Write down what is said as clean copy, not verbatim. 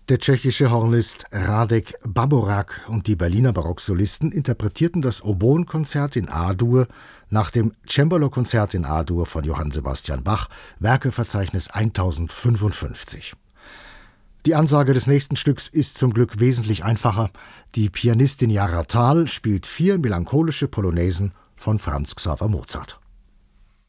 Der tschechische Hornist Radek Baborak und die Berliner Barocksolisten interpretierten das Oboenkonzert in A-Dur nach dem Cembalo-Konzert in A-Dur von Johann Sebastian Bach, Werkeverzeichnis 1055. Die Ansage des nächsten Stücks ist zum Glück wesentlich einfacher. Die Pianistin Jara Thal spielt 4 melancholische Polonaisen von Franz Xaver Mozart.